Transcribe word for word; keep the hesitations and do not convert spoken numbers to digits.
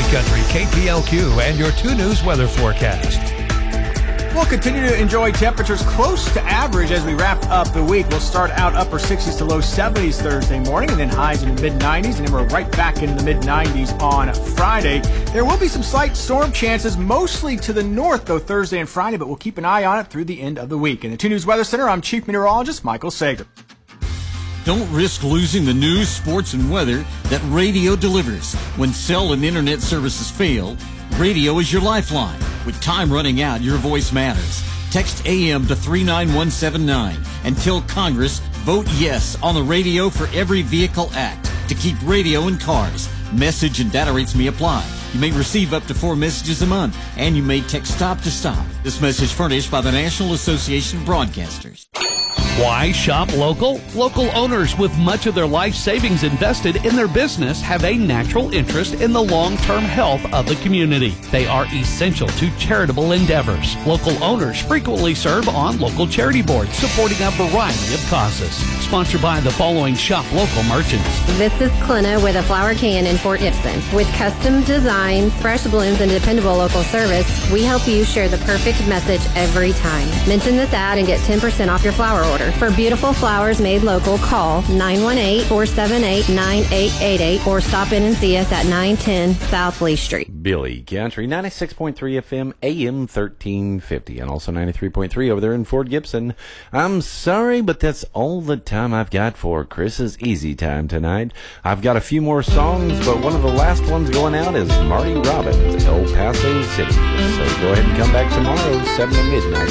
Country, K P L Q, and your two News weather forecast. We'll continue to enjoy temperatures close to average as we wrap up the week. We'll start out upper sixties to low seventies Thursday morning, and then highs in the mid nineties, and then we're right back in the mid nineties on Friday. There will be some slight storm chances, mostly to the north, though, Thursday and Friday, but we'll keep an eye on it through the end of the week. In the two News Weather Center, I'm Chief Meteorologist Michael Sager. Don't risk losing the news, sports, and weather that radio delivers. When cell and internet services fail, radio is your lifeline. With time running out, your voice matters. Text A M to three nine one seven nine and tell Congress, vote yes on the Radio for Every Vehicle Act to keep radio in cars. Message and data rates may apply. You may receive up to four messages a month, and you may text stop to stop. This message furnished by the National Association of Broadcasters. Why shop local? Local owners with much of their life savings invested in their business have a natural interest in the long-term health of the community. They are essential to charitable endeavors. Local owners frequently serve on local charity boards supporting a variety of causes. Sponsored by the following shop local merchants. This is Clina with a flower can in Fort Gibson. With custom designs, fresh blooms, and dependable local service, we help you share the perfect message every time. Mention this ad and get ten percent off your flower order. For beautiful flowers made local, call nine one eight, four seven eight, nine eight eight eight or stop in and see us at nine ten South Lee Street. Billy Country, ninety-six point three F M, A M thirteen fifty, and also ninety-three point three over there in Fort Gibson. I'm sorry, but that's all the time I've got for Chris's Easy Time tonight. I've got a few more songs, but one of the last ones going out is Marty Robbins, El Paso City. So go ahead and come back tomorrow, seven to midnight.